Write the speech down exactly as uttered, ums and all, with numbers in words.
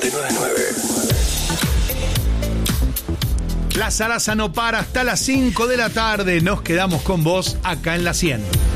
nueve nueve. La zaraza no para hasta las cinco de la tarde. Nos quedamos con vos acá en la cien.